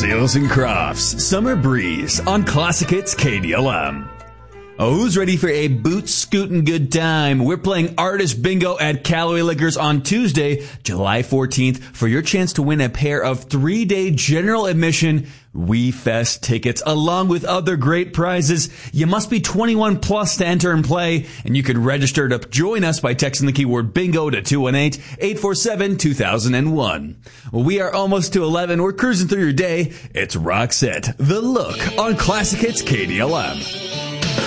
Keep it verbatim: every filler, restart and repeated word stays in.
Seals and Crofts, Summer Breeze on Classic Hits K D L M. Oh, who's ready for a boot scootin' good time? We're playing Artist Bingo at Callaway Liquors on Tuesday, July fourteenth, for your chance to win a pair of three-day general admission We Fest tickets, along with other great prizes. You must be twenty-one plus to enter and play, and you can register to join us by texting the keyword bingo to two one eight, eight four seven, two thousand one. Well, we are almost to eleven. We're cruising through your day. It's Roxette, The Look on Classic Hits K D L M.